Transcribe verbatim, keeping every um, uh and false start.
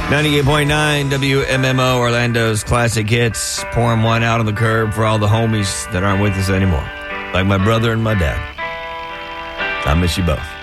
ninety-eight point nine W M M O, Orlando's classic hits. Pouring one out on the curb for all the homies that aren't with us anymore. Like my brother and my dad. I miss you both.